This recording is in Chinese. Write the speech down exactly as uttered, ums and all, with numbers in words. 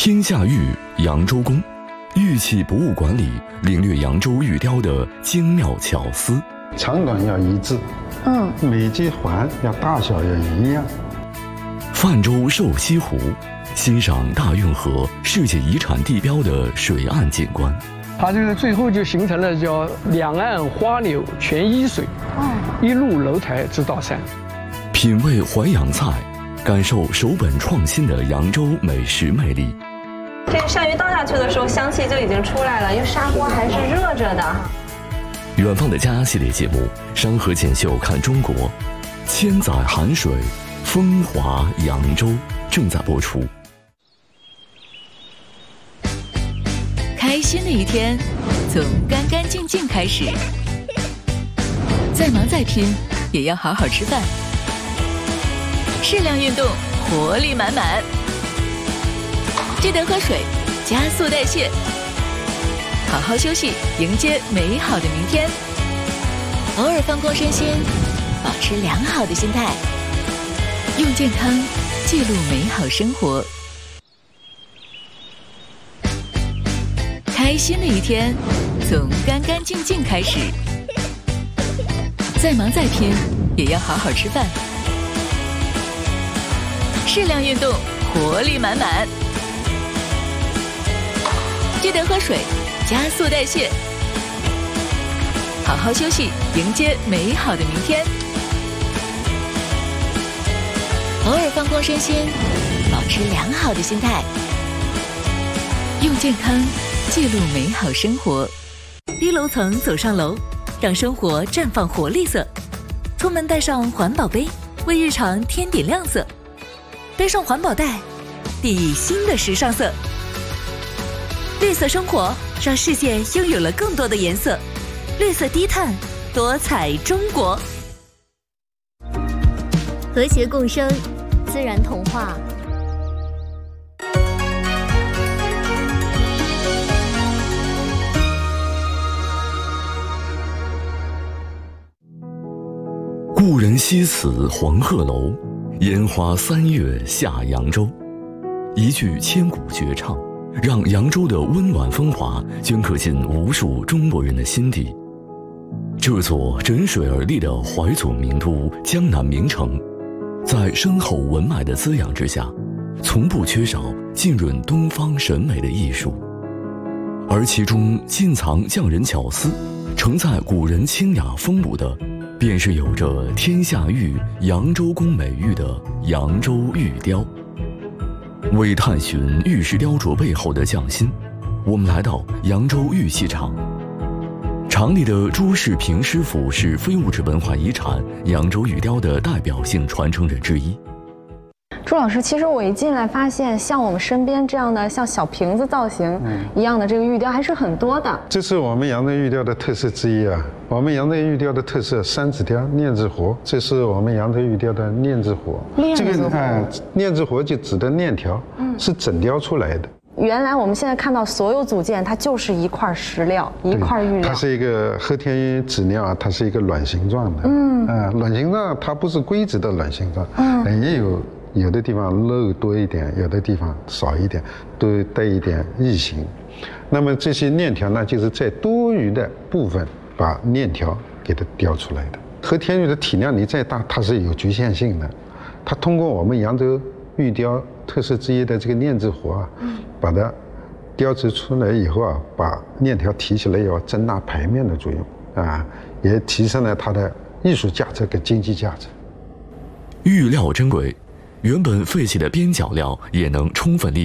天下玉扬州宫，玉器博物馆里领略扬州玉雕的精妙巧思。 长短要一致，嗯，每几环要大小要一样。 泛舟瘦西湖，欣赏大运河世界遗产地标的水岸景观。 它这个最后就形成了叫两岸花柳全依水，哦，一路楼台直到山。 品味淮扬菜，感受手本创新的扬州美食魅力。 这个鳝鱼倒下去的时候，香气就已经出来了，因为砂锅还是热着的。 远方的家系列节目《山河锦绣看中国》，千载寒水，风华扬州正在播出。 开心的一天，从干干净净开始。再忙再拼，也要好好吃饭。适量运动，活力满满。记得喝水，加速代谢。好好休息，迎接美好的明天。偶尔放空身心，保持良好的心态。用健康记录美好生活。开心的一天，从干干净净开始。再忙再拼，也要好好吃饭。适量运动，活力满满。记得喝水，加速代谢。好好休息，迎接美好的明天。偶尔放空身心，保持良好的心态。用健康记录美好生活。低楼层走上楼，让生活绽放活力色。出门带上环保杯，为日常添点亮色。背上环保袋，熠熠新的时尚色。绿色生活让世界拥有了更多的颜色。绿色低碳，多彩中国。 和谐共生，自然童话。 故人西辞黄鹤楼，烟花三月下扬州。一句千古绝唱，让扬州的温暖风华镌刻进无数中国人的心底。这座枕水而立的怀祖名都江南名城，在深厚文脉的滋养之下，从不缺少浸润东方审美的艺术，而其中尽藏匠人巧思，承载古人清雅风骨的，便是有着天下玉扬州宫美誉的扬州玉雕。为探寻玉石雕琢背后的匠心，我们来到扬州玉器厂。厂里的朱世平师傅是非物质文化遗产扬州玉雕的代表性传承人之一。 朱老师，其实我一进来发现，像我们身边这样的像小瓶子造型一样的这个玉雕还是很多的。 这是我们扬州玉雕的特色之一啊。我们扬州玉雕的特色山子雕、念字活，这是我们扬州玉雕的念字活。 念字活， 这个哎，念字活就指的链条，嗯，是整雕出来的。 原来我们现在看到所有组件，它就是一块石料，一块玉料。 它是一个和田纸料啊，它是一个卵形状的。嗯，啊，卵形状它不是规则的卵形状，嗯，也有有的地方肉多一点，有的地方少一点，都带一点异形。那么这些链条呢，就是在多余的部分把链条给它雕出来的。和田玉的体量你再大，它是有局限性的。它通过我们扬州玉雕特色之一的这个念字活啊，把它雕制出来以后啊，把链条提起来以后，增大牌面的作用啊，也提升了它的艺术价值跟经济价值。 玉料珍贵，原本废弃的边角料也能充分利用。